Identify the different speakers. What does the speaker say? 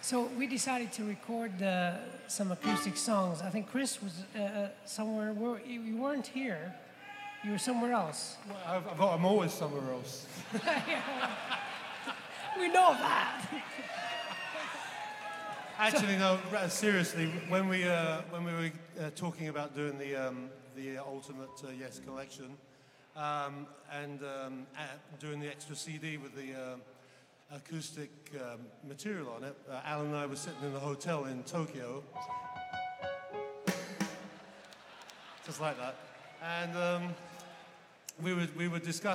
Speaker 1: So we decided to record some acoustic songs. I think Chris was somewhere. You weren't here. You were somewhere else.
Speaker 2: I'm always somewhere else.
Speaker 1: We know that.
Speaker 2: Actually, no. Seriously, when we were talking about doing the Ultimate Yes collection and doing the extra CD with the acoustic material on it, Alan and I were sitting in a hotel in Tokyo, just like that, and we were discussing.